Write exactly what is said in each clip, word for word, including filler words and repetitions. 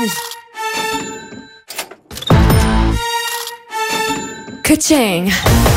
nicht. Ka-ching.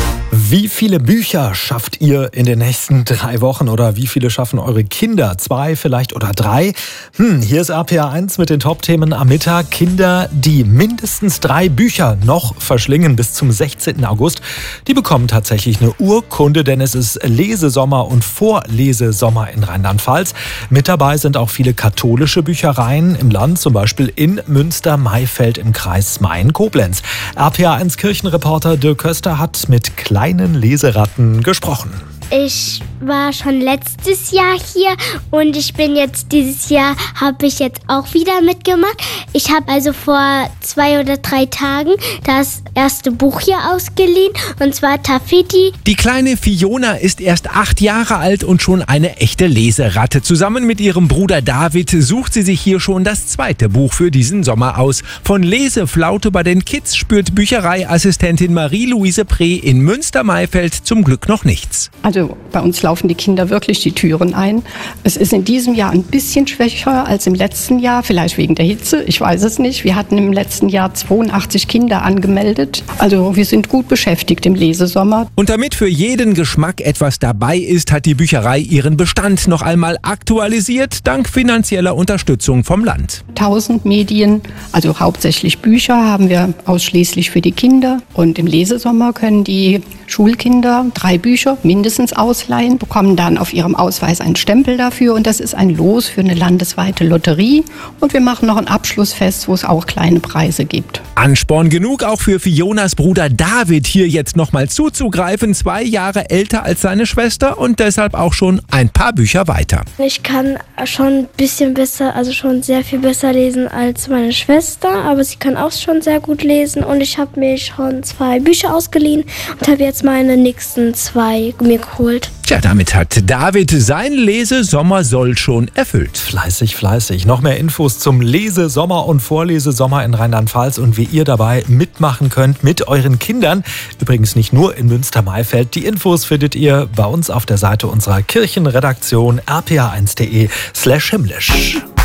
Wie viele Bücher schafft ihr in den nächsten drei Wochen oder wie viele schaffen eure Kinder? Zwei vielleicht oder drei? Hm, hier ist R P R eins mit den Top-Themen am Mittag. Kinder, die mindestens drei Bücher noch verschlingen bis zum sechzehnten August, die bekommen tatsächlich eine Urkunde, denn es ist Lesesommer und Vorlesesommer in Rheinland-Pfalz. Mit dabei sind auch viele katholische Büchereien im Land, zum Beispiel in Münster-Maifeld im Kreis Main-Koblenz. R P R eins Kirchenreporter Dirk Köster hat mit kleinen Leseratten gesprochen. Ich war schon letztes Jahr hier und ich bin jetzt dieses Jahr, habe ich jetzt auch wieder mitgemacht. Ich habe also vor zwei oder drei Tagen das erste Buch hier ausgeliehen, und zwar Taffeti. Die kleine Fiona ist erst acht Jahre alt und schon eine echte Leseratte. Zusammen mit ihrem Bruder David sucht sie sich hier schon das zweite Buch für diesen Sommer aus. Von Leseflaute bei den Kids spürt Büchereiassistentin Marie-Louise Preh in Münster-Maifeld zum Glück noch nichts. Also bei uns laufen die Kinder wirklich die Türen ein. Es ist in diesem Jahr ein bisschen schwächer als im letzten Jahr, vielleicht wegen der Hitze, ich weiß es nicht. Wir hatten im letzten Jahr zweiundachtzig Kinder angemeldet. Also wir sind gut beschäftigt im Lesesommer. Und damit für jeden Geschmack etwas dabei ist, hat die Bücherei ihren Bestand noch einmal aktualisiert, dank finanzieller Unterstützung vom Land. tausend Medien, also hauptsächlich Bücher, haben wir ausschließlich für die Kinder. Und im Lesesommer können die Schulkinder drei Bücher mindestens ausleihen, bekommen dann auf ihrem Ausweis einen Stempel dafür, und das ist ein Los für eine landesweite Lotterie. Und wir machen noch ein Abschlussfest, wo es auch kleine Preise gibt. Ansporn genug auch für Fionas Bruder David, hier jetzt nochmal zuzugreifen. Zwei Jahre älter als seine Schwester und deshalb auch schon ein paar Bücher weiter. Ich kann schon ein bisschen besser, also schon sehr viel besser lesen als meine Schwester, aber sie kann auch schon sehr gut lesen, und ich habe mir schon zwei Bücher ausgeliehen und habe jetzt meine nächsten zwei mir geholt. Tja, damit hat David sein Lesesommer soll schon erfüllt. Fleißig, fleißig. Noch mehr Infos zum Lesesommer und Vorlesesommer in Rheinland-Pfalz und wie ihr dabei mitmachen könnt mit euren Kindern. Übrigens nicht nur in Münster-Maifeld. Die Infos findet ihr bei uns auf der Seite unserer Kirchenredaktion r p r eins punkt d e slash himmlisch.